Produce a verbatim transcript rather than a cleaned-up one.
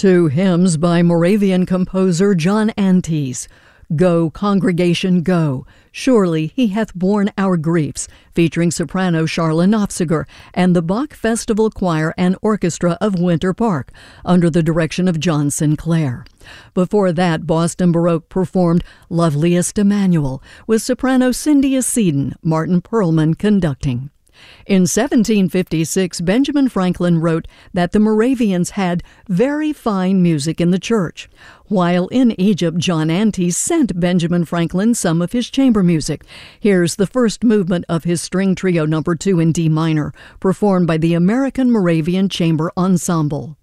Two hymns by Moravian composer John Antes. Go, Congregation, Go. Surely he hath borne our griefs, featuring soprano Charla Nofziger and the Bach Festival Choir and Orchestra of Winter Park, under the direction of John Sinclair. Before that, Boston Baroque performed Loveliest Emmanuel, with soprano Cynthia Seddon, Martin Perlman conducting. In seventeen fifty-six, Benjamin Franklin wrote that the Moravians had very fine music in the church. While in Egypt, John Antes sent Benjamin Franklin some of his chamber music. Here's the first movement of his string trio number two in D minor, performed by the American Moravian Chamber Ensemble.